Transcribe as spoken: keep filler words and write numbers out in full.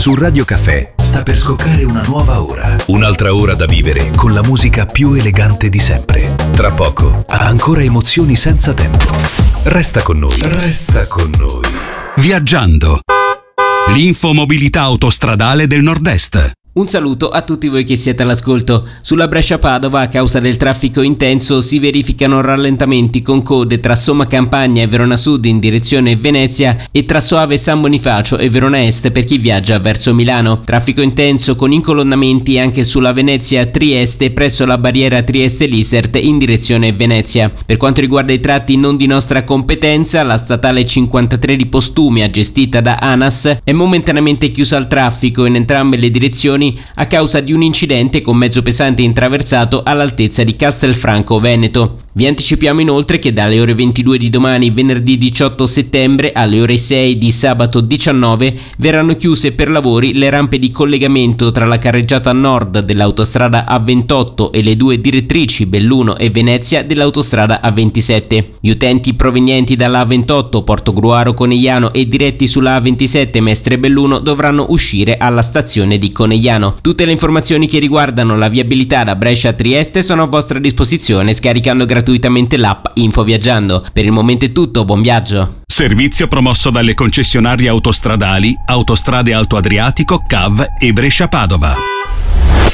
Su Radio Caffè sta per scoccare una nuova ora. Un'altra ora da vivere con la musica più elegante di sempre. Tra poco, ha ancora emozioni senza tempo. Resta con noi. Resta con noi. Viaggiando. L'infomobilità autostradale del Nord-Est. Un saluto a tutti voi che siete all'ascolto. Sulla Brescia-Padova, a causa del traffico intenso, si verificano rallentamenti con code tra Somma Campagna e Verona Sud in direzione Venezia e tra Soave San Bonifacio e Verona Est per chi viaggia verso Milano. Traffico intenso con incolonnamenti anche sulla Venezia-Trieste presso la barriera Trieste-Lisert in direzione Venezia. Per quanto riguarda i tratti non di nostra competenza, la statale cinquantatré di Postumia, gestita da ANAS, è momentaneamente chiusa al traffico in entrambe le direzioni a causa di un incidente con mezzo pesante intraversato all'altezza di Castelfranco Veneto. Vi anticipiamo inoltre che dalle ore ventidue di domani, venerdì diciotto settembre, alle ore sei di sabato diciannove, verranno chiuse per lavori le rampe di collegamento tra la carreggiata nord dell'autostrada A ventotto e le due direttrici Belluno e Venezia dell'autostrada A ventisette. Gli utenti provenienti dalla A ventotto Portogruaro Conegliano e diretti sulla A ventisette Mestre Belluno dovranno uscire alla stazione di Conegliano. Tutte le informazioni che riguardano la viabilità da Brescia a Trieste sono a vostra disposizione scaricando gratuitamente l'app Info Viaggiando. Per il momento è tutto, buon viaggio! Servizio promosso dalle concessionarie autostradali Autostrade Alto Adriatico, C A V e Brescia Padova.